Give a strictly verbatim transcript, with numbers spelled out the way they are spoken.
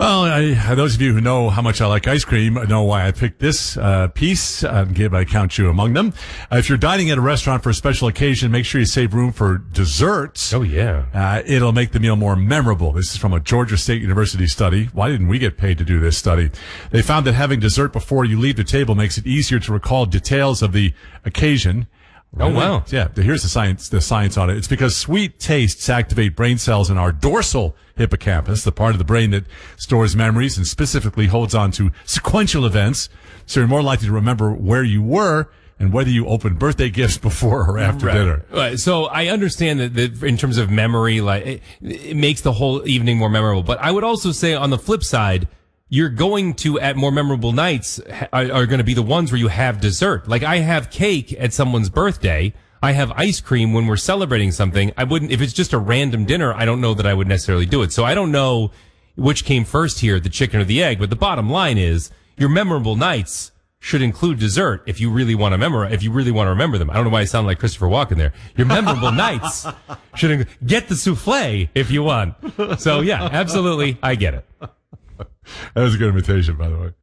Well, I, those of you who know how much I like ice cream know why I picked this uh, piece. Uh, give I count you among them. Uh, if you're dining at a restaurant for a special occasion, make sure you save room for desserts. Oh, yeah. Uh, it'll make the meal more memorable. This is from a Georgia State University study. Why didn't we get paid to do this study? They found that having dessert before you leave the table makes it easier to recall details of the occasion. Oh, wow. Yeah, here's the science, the science on it. It's because sweet tastes activate brain cells in our dorsal hippocampus, the part of the brain that stores memories and specifically holds on to sequential events. So you're more likely to remember where you were and whether you opened birthday gifts before or after right. dinner. Right. So I understand that, that in terms of memory, like it, it makes the whole evening more memorable. But I would also say on the flip side, you're going to, at more memorable nights, are, are going to be the ones where you have dessert. Like I have cake at someone's birthday. I have ice cream when we're celebrating something. I wouldn't, if it's just a random dinner, I don't know that I would necessarily do it. So I don't know which came first here, the chicken or the egg. But the bottom line is your memorable nights should include dessert if you really want to remember, if you really want to remember them. I don't know why I sound like Christopher Walken there. Your memorable nights should inc- get the souffle if you want. So yeah, absolutely. I get it. That was a good imitation, by the way.